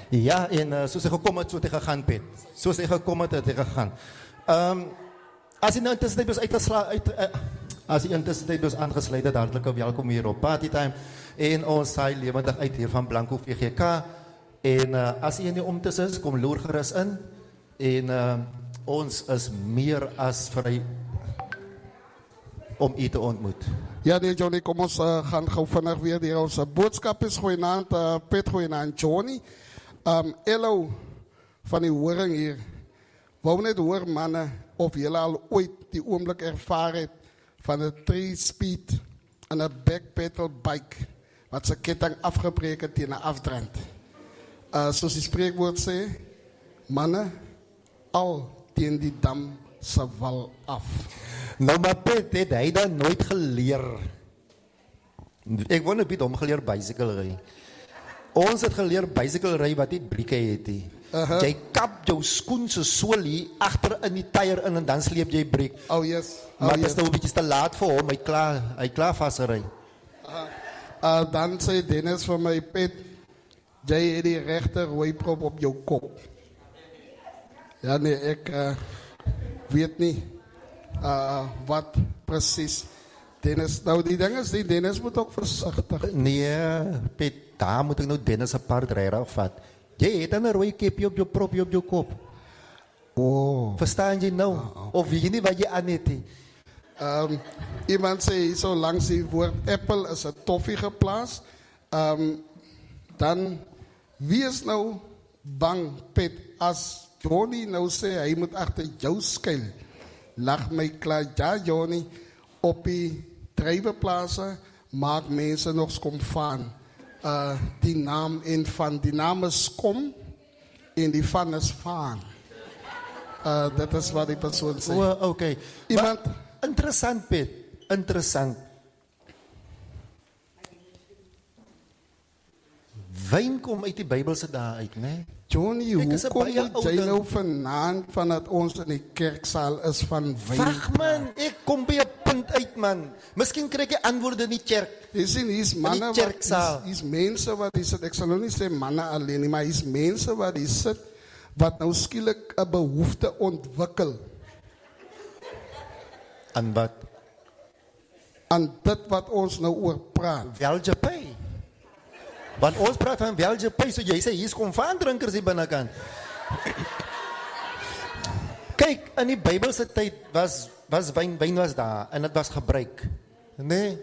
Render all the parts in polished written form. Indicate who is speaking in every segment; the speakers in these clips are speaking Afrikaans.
Speaker 1: Ja, en soos hy gekom het, so het hy gegaan, Piet. Soos hy gekom het, het hy gegaan. As hy nou intussen as hy intussen dus aangesluit het, hartelijk welkom hier op Partytime. En ons saai levendig uit hier van Blanco VGK. En as jy nie omtussen is, kom loer gerus in. En ons is meer as vry om u te ontmoet.
Speaker 2: Ja, nee, Johnny, kom ons gaan gauw vandaag weer die onze boodschap is. Goeienaand, Piet, goeienaand, Johnny. Ello van die horing hier. Wou net hoor, mannen, of jullie al ooit die oomblik ervaren het van een 3-speed en een backpedal bike, wat zijn ketting afgebreken tegen een afdrand. Zoals die spreekwoord zei, mannen, al tegen die dam se wal af.
Speaker 1: Nou maar Piet, het hy dat nooit geleer. Ek wou net hom geleer bicycle ry. Ons het geleer bicycle ry wat nie brieke het nie. Jy kap jou skoen se solie agter in die tyre in en dan sleep jy breek.
Speaker 2: Oh yes.
Speaker 1: Maar dit is nou 'n bietjie te laat vir hom. Hy klaar vasgery.
Speaker 2: Dan sê Dennis vir my, Piet, jy het die regte rooi prop op jou kop. Ja nee, ek weet nie wat precies Dennis, nou die ding is, die Dennis moet ook versigtig.
Speaker 1: Nee, Piet, daar moet ek nou Dennis apart regtig vat. Jy het 'n rooi kepie op jou propie op jou kop.
Speaker 2: Oh.
Speaker 1: Verstaan jy nou? Okay. Of weet jy nie wat jy aan het nie?
Speaker 2: Iemand sê so langs die woord Apple is 'n toffie geplaas. Dan wie is nou bang, Piet, as Johnny nou sê hy moet agter jou skuil? Lag my klaar, ja Johnny, op die drywerplase maak mense nog skom van. Die naam en van, die naam is Skom en die van is Vaan. Dat is wat die persoon sê.
Speaker 1: Oh, okay.
Speaker 2: Iemand?
Speaker 1: Maar, interessant, Piet. Interessant. Wyn kom uit die Bybelse dae uit, né?
Speaker 2: Johnny, hoe kom jy nou vanaand vanuit ons in die kerksaal is van wyn?
Speaker 1: Wag man, ek kom by 'n punt uit man. Miskien kry ek antwoorde in die kerk.
Speaker 2: Jy sien, hier's manne wat hier's mense wat hier sit. Ek sal nou nie sê manne alleen nie, maar hier's mense wat hier sit wat nou skielik 'n behoefte ontwikkel.
Speaker 1: Aan wat?
Speaker 2: Aan dit wat ons nou oor praat.
Speaker 1: Welgepay. Want ons praat van welgepay, so jy sê hier's kom van drinkers hier binnekant. Kyk, in die Bybelse tyd was wyn was daar en dit was gebruik. Nee.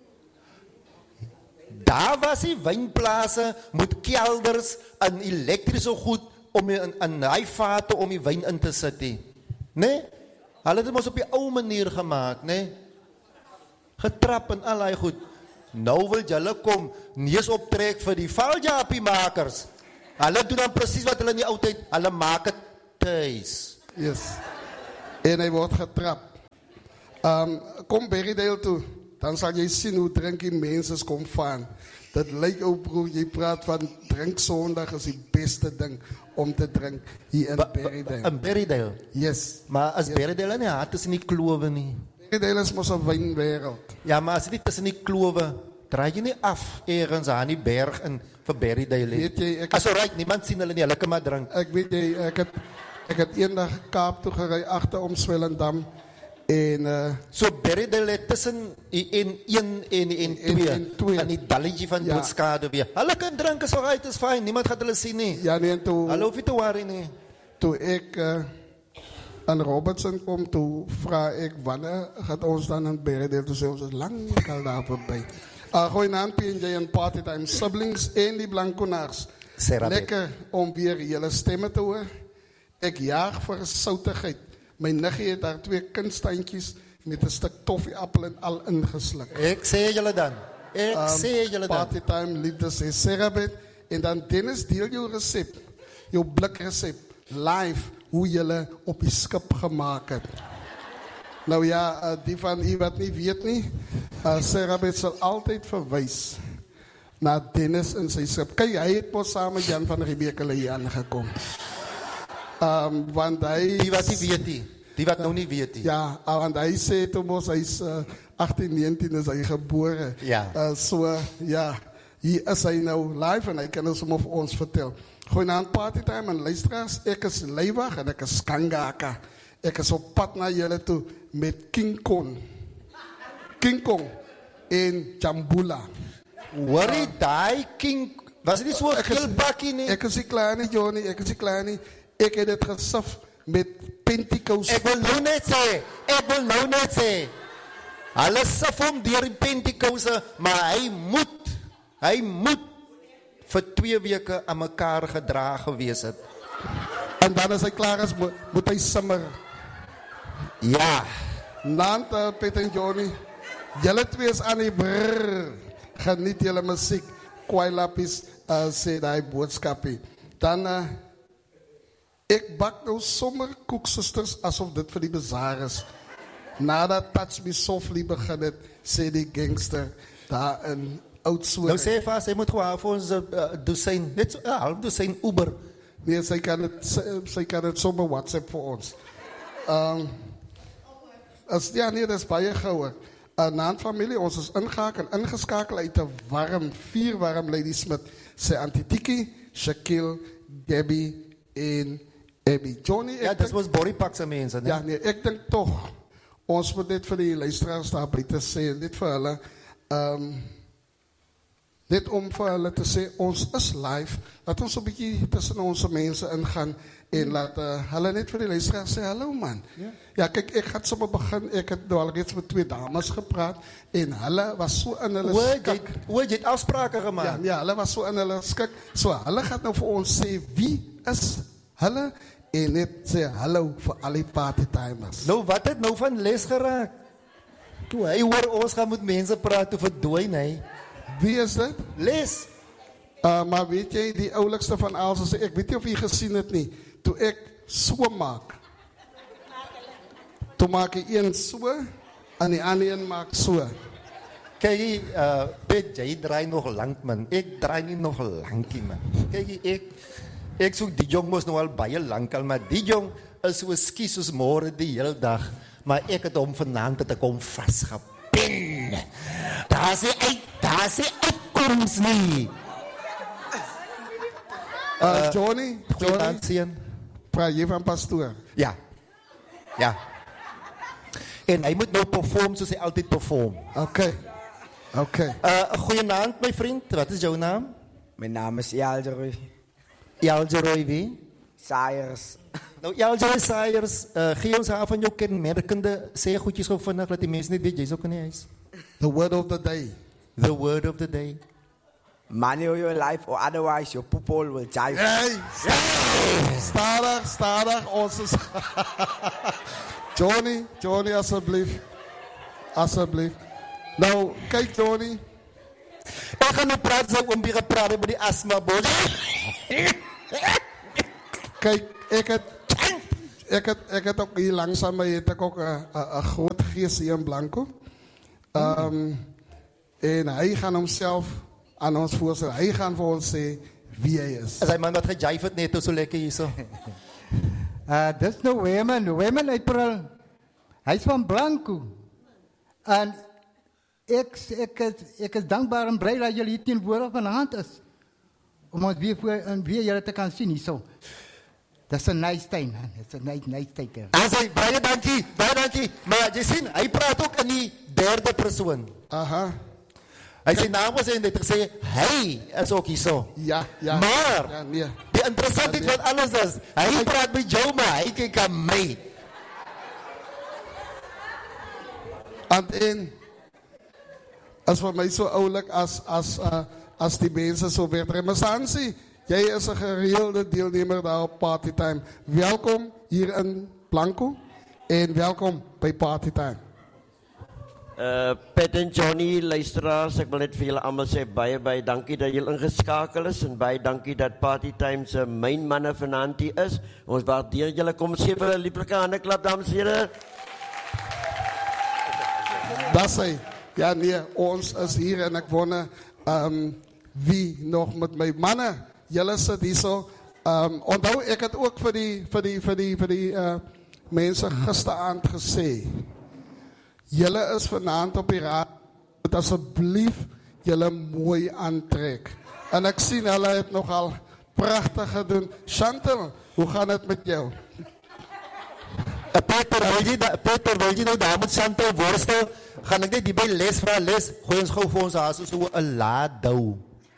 Speaker 1: Daar was die wynplase met kelders en elektriese goed om in hy vate om die wyn in te sit. Nee? Hulle het dit mos op die ou manier gemaak, nee? Getrap en al daai goed. Nou wil julle kom neus optrek vir die valjapie makers. Hulle doen dan presies wat hulle in die ou tyd, hulle maak dit tuis.
Speaker 2: Yes. En hy word getrap. Kom Berrydale toe, dan sal jy sien hoe drink die mense kom van. Dit lyk ou broer, jy praat van drink Sondag is die beste ding om te drink hier in Berrydale.
Speaker 1: In Berrydale?
Speaker 2: Yes.
Speaker 1: Maar as Berrydale nie hart is in die klowe nie.
Speaker 2: Berrydale is mos 'n wynwêreld.
Speaker 1: Ja, maar as dit tussen die klowe, draai jy nie af ergens aan die berg in vir Berrydale.
Speaker 2: Weet jy,
Speaker 1: as alright, niemand sien hulle nie, hulle kan maar drink.
Speaker 2: Ek weet jy, ek het eendag Kaap toe gery agter om Swellendam en
Speaker 1: so Berrydale tussen die N1 en die N2 aan die dalletjie van Doodskade weer. Hulle kan drink, is alright, is fine, niemand gaan hulle sien nie.
Speaker 2: Ja, nee, toe
Speaker 1: hulle hoef nie te worry nie.
Speaker 2: Toe ek aan Robertson kom, toe vra ek wanneer gaan ons dan in Berrydale, toe sê ons is lang al daar verby. Goeienaand PNJ en Partytime siblings en die Blanconaars. Lekker om weer julle stemme te hoor. Ek jaag vir soutigheid. My niggie het daar 2 kindstuintjies met 'n stuk toffieappel en al ingesluk.
Speaker 1: Ek sê julle dan. Ek sê julle dan.
Speaker 2: Partytime liefde sê Serabet. En dan Dennis deel jou resep, jou blikresep, live, hoe julle op die skip gemaak het. Nou ja, die van u wat nie weet nie, Serabet sal altyd verwys na Dennis in sy skip. Kyk, hy het mos saam met Jan van Riebeeck hier aangekom. Want hy...
Speaker 1: Die wat nie weet nie. Die wat nou nie weet nie.
Speaker 2: Ja, want hy sê toe mos, hy's 18, 19 is hy gebore.
Speaker 1: Ja.
Speaker 2: So, ja, hier is hy nou live en hy kan ons hom vir ons vertel. Goeienaand Partytime en luisteraars, ek is Leiwag en ek is Kangaka. Ek is op pad na julle toe met King Kong en Jambula.
Speaker 1: Worry die King, was dit nie so 'n keelbakkie nie?
Speaker 2: Ek is die kleine Johnny, ek is die kleine. Ek het dit gesif met Pentecost.
Speaker 1: Ek wil nou net sê, hulle sif hom deur die Pentecoste, maar hy moet vir 2 weke aan mekaar gedra gewees het.
Speaker 2: En dan as hy klaar is, moet hy simmer.
Speaker 1: Ja.
Speaker 2: Naand Pet en Johnny, julle twee is aan die brrr. Geniet julle musiek. Kwailappies sê die boodskapie. Dan, ek bak nou sommer koeksusters asof dit vir die bazaar is. Nadat Touch Me Softly begin het, sê die gangster daar in Oudtshoorn.
Speaker 1: Nou sê vast, hy moet gewoon vir ons dosijn, net so, half dosijn Uber.
Speaker 2: Nee, sy kan het sommer WhatsApp vir ons. Ja, nee, dat is baie gauw. Naand familie, ons is ingeskakel uit 'n warm, 4 warm Lady Smith. Sy Auntie Tiki, Shaquille, Debbie en Abby. Johnny,
Speaker 1: ja, dit was Borripakse mense, nee?
Speaker 2: Ja, nee, ek dink tog, ons moet net vir die luisteraars daar buite sê, net vir hulle, net om vir hulle te sê, ons is live, laat ons 'n bietjie tussen ons mense ingaan, en laat hulle net vir die luisteraars sê, hallo man. Ja, kyk, ek gaan sommer begin, ek het nou al reeds met 2 dames gepraat, en hulle was so in hulle skik.
Speaker 1: Jy het afsprake gemaakt?
Speaker 2: Ja, hulle was so in hulle skik, so hulle gaat nou vir ons sê, wie is hulle, en net sê, hallo vir al die partytimers.
Speaker 1: Nou, wat het nou van les geraak? Toe hy hoor ons gaan met mense praat, toe verdwyn hy.
Speaker 2: Wie is dit?
Speaker 1: Les.
Speaker 2: Maar weet jy, die oulikste van alles, ek weet nie of jy gesien het nie, toe ek so maak, toe maak ek een so, en die ander een maak so.
Speaker 1: Kijk, Pet, jy draai nog lang, man. Ek draai nie nog lankie, man. Kijk, ek soek die jong moes nou al baie lang al, maar die jong is so skies soos môre die hele dag, maar ek het hom vanaand het ek hom vastgepin. Daar is die uitkomst nie.
Speaker 2: Johnny, praat jy van pastoor?
Speaker 1: Ja. En hy moet nou perform soos hy altyd perform.
Speaker 2: Okay.
Speaker 1: Goeienaand my vriend, wat is jou naam?
Speaker 3: My naam is Jaljeroy.
Speaker 1: Jaljeroy wie?
Speaker 3: Sayers.
Speaker 1: Nou Jaljeroy Sayers, gee ons haar van jou kenmerkende, sê goedjies gou vinnig, dat die mense nie weet, jy is ook in die huis.
Speaker 2: The word of the day.
Speaker 1: The word of the day.
Speaker 3: Money or your life, or otherwise your people will die.
Speaker 2: Hey, stadig, ons is... Johnny, asseblief. Nou, kyk Johnny.
Speaker 1: Ek gaan nou praat, so om die gepraat met die asma, boos.
Speaker 2: Kyk, ek het ook hier langsaam, het ek ook een groot geest hier in Blanco. En hy gaan homself aan ons voorstel. Hy gaan vir ons sê wie hy is.
Speaker 1: As hy man wat gejive het net so lekker hier so.
Speaker 4: Dis nou Wayman April. Hy is van Blanco. En ek is dankbaar en blij dat jullie hier teenwoordig vanavond is. Om ons weer jullie te kan zien hier so. Dat is een nice time, man. Dat is een nice time.
Speaker 1: Hij zei, baie dankie. Maar jy sien, hy praat ook in die derde persoon.
Speaker 2: Aha.
Speaker 1: Hy sy naam was en het gesê, hy is ook hier so.
Speaker 2: Ja.
Speaker 1: Maar,
Speaker 2: ja, nee.
Speaker 1: Die interessantheid van alles is, hy praat met jou, maar hy kyk aan my.
Speaker 2: En is vir my so oulik as die mense so weer. Remesansie, jy is 'n gereelde deelnemer daar op Partytime. Welkom hier in Blanco en welkom by Partytime.
Speaker 5: Pet en Johnny, luisteraars, ek wil net vir julle almal sê baie dankie dat julle ingeskakel is en baie dankie dat Partytime se myn manne vanaand hier is. Ons waardeer julle, kom sê vir 'n lieflike handeklap, dames en here.
Speaker 2: Das hy. Ja nee, ons is hier en ek wonder wie nog met my manne. Julle sit hierso. Onthou ek het ook vir die mense gisteraand gesê. Julle is vanaand op die raad. Moet asseblief julle mooi aantrek. En ek sien hulle het nogal pragtig gedoen. Chantal, hoe gaan het met jou?
Speaker 1: Peter, wil je nou daar met Chantal worstel? Gaan ik net die bij les vragen, les? Gooi ons gauw voor ons haast, zo een laadouw.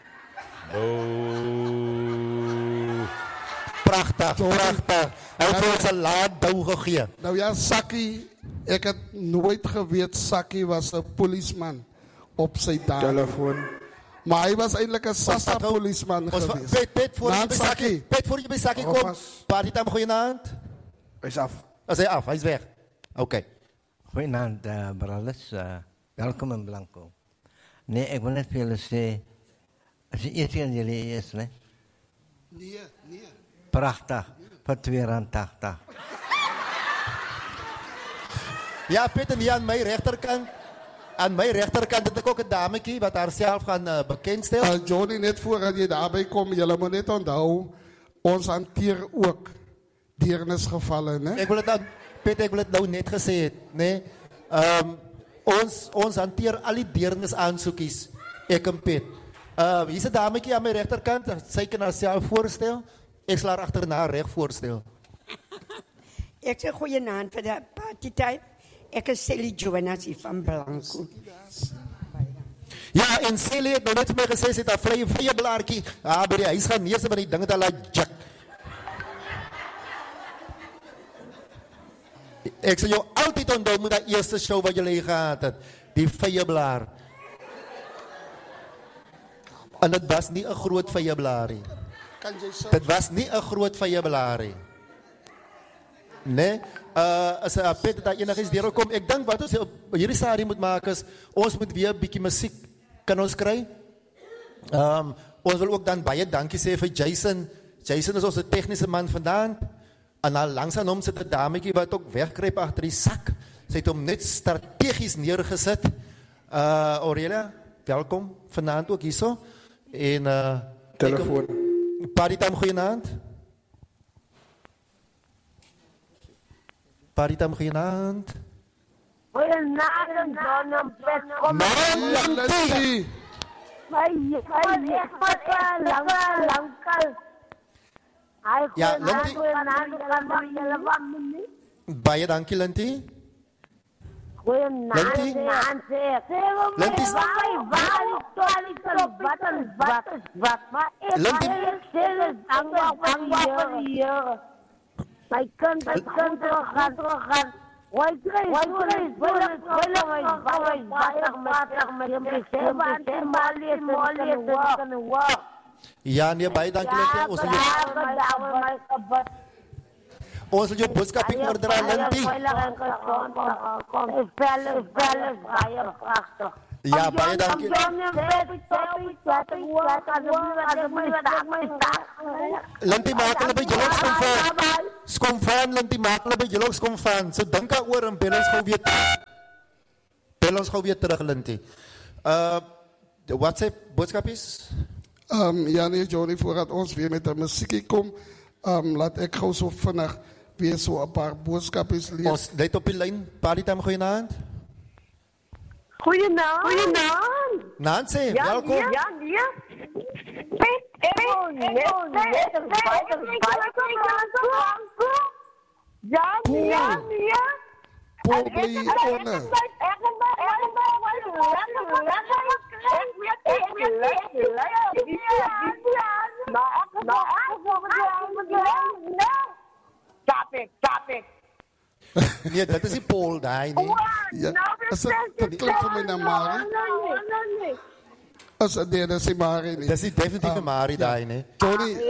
Speaker 1: Prachtig. Hij heeft voor ons een laadouw gegeven.
Speaker 2: Nou ja, Sakkie, ik heb nooit geweten, Sakkie was een policeman op zijn dagen.
Speaker 3: Telefoon.
Speaker 2: Maar hij was eigenlijk een Sassa-policeman geweest.
Speaker 1: Pet, voor je bij Sakkie komt. Partytime, goeienaand.
Speaker 3: Hij is af.
Speaker 1: Is hij af? Hij is weg. Oké.
Speaker 6: Goedenavond, brothers. Welkom in Blanco. Nee, ik wil net veel zeggen. Als je eerst aan jullie is, nee?
Speaker 2: Nee.
Speaker 6: Prachtig. Voor R82.
Speaker 1: Ja, Peter, niet aan mijn rechterkant. Aan mijn rechterkant heb ik ook een dametje wat haar zelf gaan bekendstellen.
Speaker 2: Johnny, net voordat je daarbij komt, jullie moet net onthouden, ons hanteer ook deernisgevallen. Hè?
Speaker 1: Peter, ik wil het nou net gezegd. Nee? Ons hanteer al die deernisaanzoekjes. Ik en Piet. Hier is een dametje aan mijn rechterkant. Zij kan haarzelf voorstellen. Ik sla haar achterna recht voorstellen.
Speaker 7: Ik zeg goedenavond voor de partytime. Ik is Sally Jonas van Blanco.
Speaker 1: Ja, en Sally heeft nog net meer gezegd, zit dat vrije blaartje. Ah, bij hij is gaan eerst maar die dingen dat laat Jack. Ik zal jou altijd onthouden met dat eerste show wat jullie gehad had. Die vijablaar. En het was niet een groot vijablaar. Het was niet een groot vijablaar. Nee. Als Peter dat enigszins deur kom, ik denk wat ons hierdie stadium moet maken is, ons moet weer een beetje muziek kan ons krijgen. Ons wil ook dan baie dankie sê vir Jason. Jason is onze technische man vandaan. En al langs aan hom zit een dametje wat ook wegkruip achter die zak. Ze heeft hem net strategisch neergezet. Aurelia, welkom. Vanavond ook hier zo. En
Speaker 3: Telefoon.
Speaker 1: Partytime, goedenavond. Partytime, goedenavond.
Speaker 8: Goedenavond, John en Pet. Kom
Speaker 2: Lantie.
Speaker 1: Ja, Lantie. Baie dankie, Lantie. Lantie.
Speaker 8: My kind teruggaan.
Speaker 1: Ja, nee, baie dankie, Lantie. Ons wil jou boodskap in orde aan, Lantie. Ja, baie dankie. Lantie, maak hulle by julle skomfaan, Lantie, maak hulle by julle skomfaan. So dink daaroor en bel ons gou weer terug, Lantie. WhatsApp boodskap is?
Speaker 2: Ja nee, Johnny, voordat ons weer met de muziek komt, laat ik gauw zo vannacht weer zo een paar boodskappen lezen.
Speaker 1: Ons let op die lijn. Partytime, goedenavond.
Speaker 8: Goedenavond.
Speaker 1: Nancy, welkom.
Speaker 8: Ja, ja.
Speaker 2: Paul, ben je hier?
Speaker 8: Stop it.
Speaker 1: Nee, dat is die Paul daar, nee.
Speaker 2: Ja, dat klinkt voor mij naar Mari. Nee, dat is die Mari niet.
Speaker 1: Dat is die definitieve Mari daar, nee.
Speaker 2: Tony.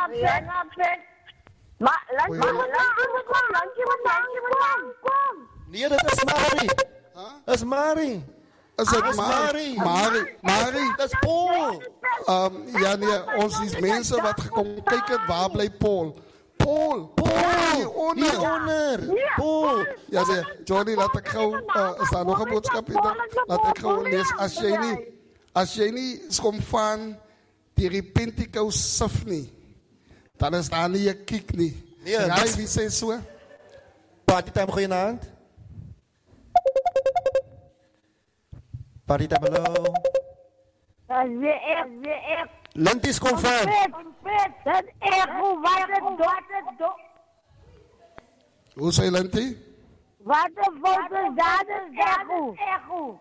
Speaker 1: Nee, dat is Mari. Dat is Mari.
Speaker 2: Dat is Mari. Mari.
Speaker 1: Dat is Paul.
Speaker 2: Ja, nee, ons is mensen wat gekomen kijken, waar blijft Paul? Paul, hieronder. Paul. Ja, nee, Johnny, laat ik gauw, er staat nog een boodschap in, laat ik gauw lezen. Als jij niet schoon van die repentico saf niet, dan is daar niet je kiek niet. Ja, wie zei zo?
Speaker 1: Partytime, goedenavond. Partytime, hallo.
Speaker 8: Dat is weer
Speaker 1: Lintie is confirm.
Speaker 8: Dat echo, wat het doet.
Speaker 2: Hoe sê Lintie?
Speaker 8: Wat de foto dat is echo.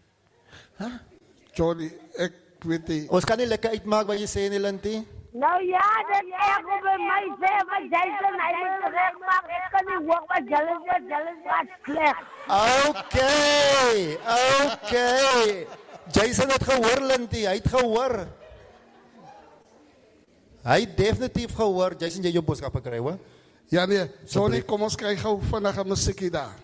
Speaker 2: Johnny, ek weet nie.
Speaker 1: Ons kan nie lekker uitmaak wat jy sê nie, Lintie.
Speaker 8: Nou ja, dat echo bij mij zei, wat jij zei, hij moet terecht maken. Ik kan niet horen wat jealous wat slecht.
Speaker 1: Okay. Jason het gehoor, Lintie. Hy het gehoor. Hy het definitief gehoor. Jason, jy jou boodskap gekry, hoor?
Speaker 2: Ja nee, Johnny, kom ons kry gou vinnig 'n musiekie daar.